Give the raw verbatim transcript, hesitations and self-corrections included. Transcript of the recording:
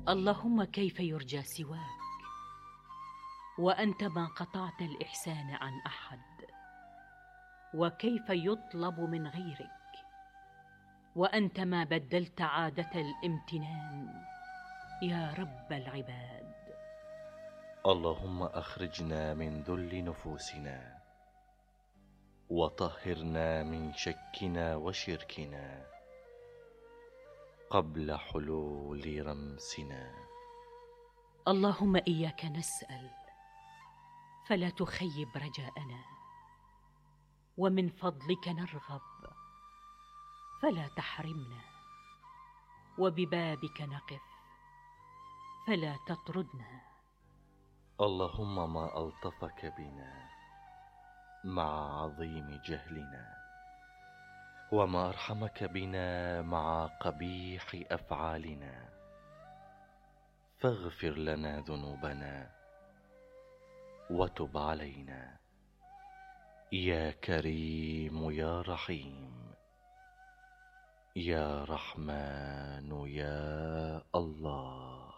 اللهم كيف يرجى سواك وأنت ما قطعت الإحسان عن أحد، وكيف يطلب من غيرك وأنت ما بدلت عادة الامتنان يا رب العباد. اللهم أخرجنا من ذل نفوسنا وطهرنا من شكنا وشركنا قبل حلول رمسنا. اللهم إياك نسأل فلا تخيب رجاءنا، ومن فضلك نرغب فلا تحرمنا، وببابك نقف فلا تطردنا. اللهم ما ألطفك بنا مع عظيم جهلنا، وما أرحمك بنا مع قبيح أفعالنا، فاغفر لنا ذنوبنا وتب علينا يا كريم يا رحيم يا رحمن يا الله.